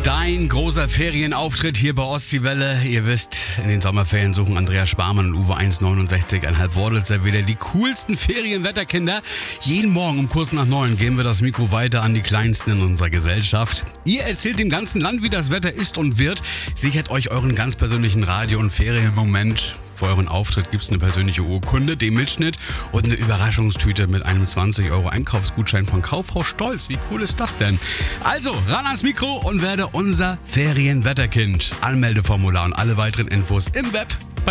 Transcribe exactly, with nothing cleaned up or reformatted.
Dein großer Ferienauftritt hier bei Ostseewelle. Ihr wisst, in den Sommerferien suchen Andreas Sparmann und Uwe eins neunundsechzig Wordelser wieder die coolsten Ferienwetterkinder. Jeden Morgen um kurz nach neun geben wir das Mikro weiter an die Kleinsten in unserer Gesellschaft. Ihr erzählt dem ganzen Land, wie das Wetter ist und wird. Sichert euch euren ganz persönlichen Radio- und Ferienmoment. Für euren Auftritt gibt es eine persönliche Urkunde, den Milchschnitt und eine Überraschungstüte mit einem zwanzig Euro Einkaufsgutschein von Kaufhaus Stolz. Wie cool ist das denn? Also, ran ans Mikro und werde unser Ferienwetterkind. Anmeldeformular und alle weiteren Infos im Web